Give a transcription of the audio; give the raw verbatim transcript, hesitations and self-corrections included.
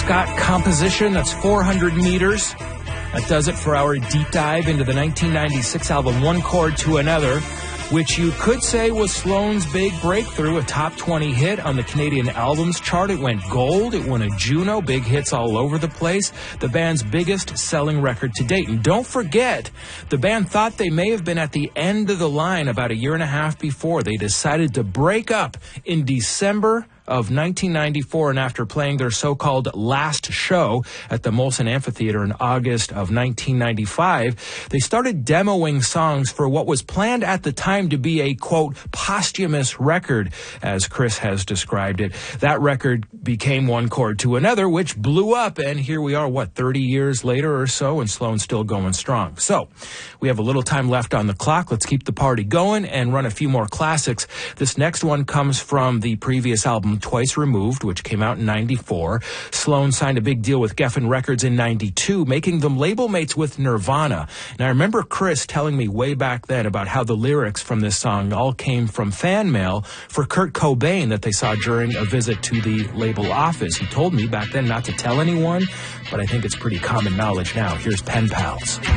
Scott composition. That's four hundred meters. That does it for our deep dive into the nineteen ninety-six album One Chord to Another, which you could say was Sloan's big breakthrough, a top twenty hit on the Canadian Albums Chart. It went gold. It won a Juno, big hits all over the place. The band's biggest selling record to date. And don't forget, the band thought they may have been at the end of the line about a year and a half before. They decided to break up in December of nineteen ninety-four, and after playing their so-called last show at the Molson Amphitheater in August of nineteen ninety-five, they started demoing songs for what was planned at the time to be a, quote, posthumous record, as Chris has described it. That record became One Chord to Another, which blew up, and here we are, what, thirty years later or so, and Sloan's still going strong. So, we have a little time left on the clock. Let's keep the party going and run a few more classics. This next one comes from the previous album, Twice Removed, which came out in ninety-four. Sloan signed a big deal with Geffen Records in ninety-two, making them label mates with Nirvana. And I remember Chris telling me way back then about how the lyrics from this song all came from fan mail for Kurt Cobain that they saw during a visit to the label office. He told me back then not to tell anyone, but I think it's pretty common knowledge now. Here's Pen Pals.